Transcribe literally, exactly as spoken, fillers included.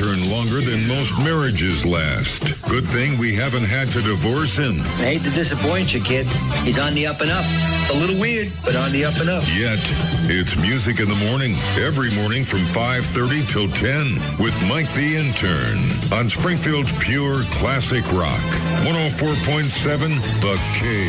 intern longer than most marriages last. Good thing we haven't had to divorce him. I hate to disappoint you, kid. He's on the up and up. A little weird, but on the up and up. Yet, it's Music in the Morning, every morning from five thirty till ten with Mike the Intern on Springfield's Pure Classic Rock. one oh four point seven The Cave.